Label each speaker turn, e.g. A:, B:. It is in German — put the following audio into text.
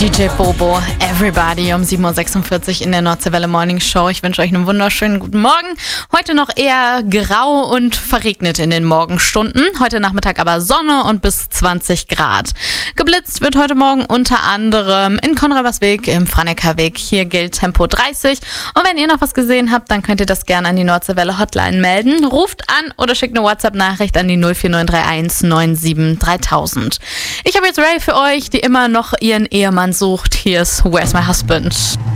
A: DJ Bobo, Everybody um 7.46 Uhr in der Nordseewelle Morning Show. Ich wünsche euch einen wunderschönen guten Morgen. Heute noch eher grau und verregnet in den Morgenstunden. Heute Nachmittag aber Sonne und bis 20 Grad. Geblitzt wird heute Morgen unter anderem in Konradsweg, im Franekerweg. Hier gilt Tempo 30. Und wenn ihr noch was gesehen habt, dann könnt ihr das gerne an die Nordseewelle Hotline melden. Ruft an oder schickt eine WhatsApp-Nachricht an die 04931 97 3000. Ich habe jetzt Ray für euch, die immer noch ihren Ehemann sucht. Hier ist Where's My Husband?